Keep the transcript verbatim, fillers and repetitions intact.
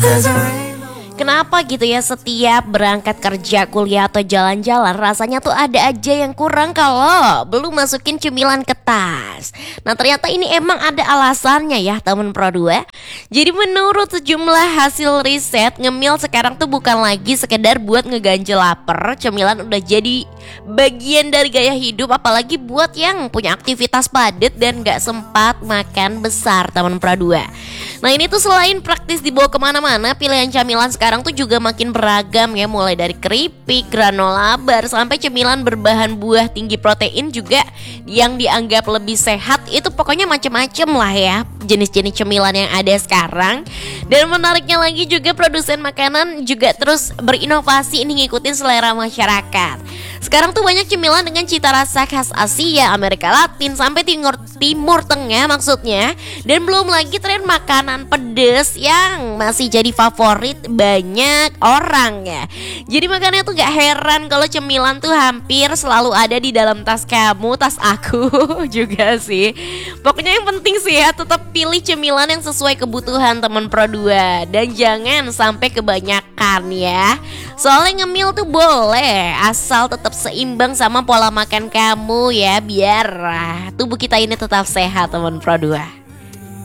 Kenapa gitu ya, setiap berangkat kerja, kuliah atau jalan-jalan rasanya tuh ada aja yang kurang kalau belum masukin cemilan ke tas. Nah ternyata ini emang ada alasannya ya temen Pro dua. Jadi menurut sejumlah hasil riset, ngemil sekarang tuh bukan lagi sekedar buat ngeganjel lapar. Cemilan udah jadi bagian dari gaya hidup, apalagi buat yang punya aktivitas padat dan gak sempat makan besar temen Pro dua. Nah ini tuh selain praktis dibawa kemana-mana, pilihan camilan sekarang tuh juga makin beragam ya. Mulai dari keripik, granola bar, sampai cemilan berbahan buah tinggi protein juga yang dianggap lebih sehat. Itu pokoknya macem-macem lah ya jenis-jenis cemilan yang ada sekarang. Dan menariknya lagi juga, produsen makanan juga terus berinovasi ini ngikutin selera masyarakat. Sekarang tuh banyak cemilan dengan cita rasa khas Asia, Amerika Latin, sampai Timur, Timur Tengah maksudnya. Dan belum lagi tren makanan pedas yang masih jadi favorit banyak orang ya. Jadi makanya tuh gak heran kalau cemilan tuh hampir selalu ada di dalam tas kamu, tas aku juga sih. Pokoknya yang penting sih ya, tetap pilih cemilan yang sesuai kebutuhan teman Pro dua. Dan jangan sampai kebanyakan ya. Soalnya ngemil tuh boleh, asal tetap seimbang sama pola makan kamu ya, biar tubuh kita ini tetap sehat teman Pro dua.